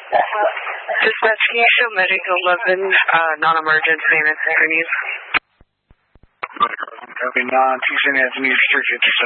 Dispatch, can you show Medic 11 non-emergency in its news? Copy, non-Tucson Avenue, restricted to